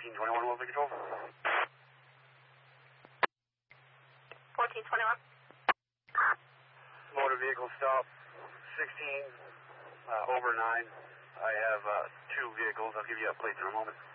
1421 Wolfie Control. 1421. Motor vehicle stop 16 over 9. I have 2 vehicles. I'll give you updates in a moment.